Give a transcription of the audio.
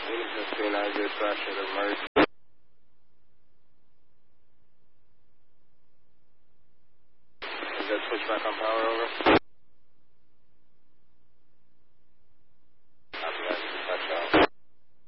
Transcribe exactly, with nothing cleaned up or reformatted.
fifteen, I get pressure to merge. Is that switch back on power over?